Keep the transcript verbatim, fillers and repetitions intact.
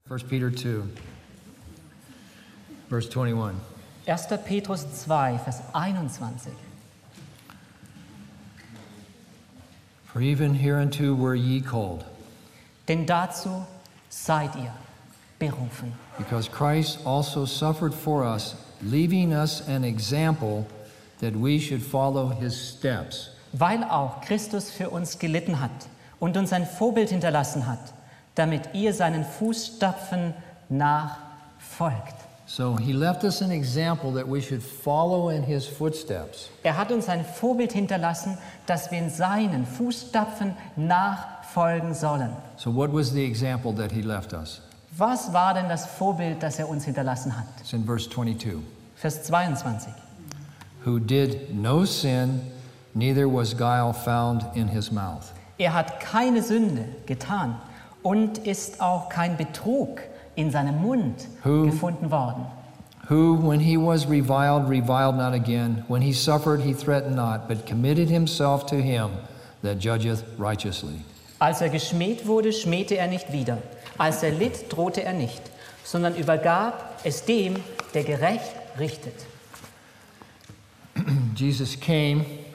First Peter two, verse twenty-one. erster Petrus zwei, Vers einundzwanzig. For even hereunto were ye called, Denn dazu seid ihr berufen. because Christ also suffered for us, leaving us an example that we should follow his steps. Weil auch Christus für uns gelitten hat und uns ein Vorbild hinterlassen hat, damit ihr seinen Fußstapfen nachfolgt. So he left us an example that we should follow in his footsteps. Er hat uns ein Vorbild hinterlassen, dass wir in seinen Fußstapfen nachfolgen sollen. So what was the example that he left us? Was war denn das Vorbild, das er uns hinterlassen hat? It's in verse twenty-two. Vers zweiundzwanzig. Who did no sin, neither was guile found in his mouth. Er hat keine Sünde getan und ist auch kein Betrug in seinem Mund Who- gefunden worden. Who, when he was reviled, reviled not again. When he suffered, he threatened not, but committed himself to him that judgeth righteously. Als er geschmäht wurde, schmähte er nicht wieder. Als er litt, drohte er nicht, sondern übergab es dem, der gerecht richtet. Jesus came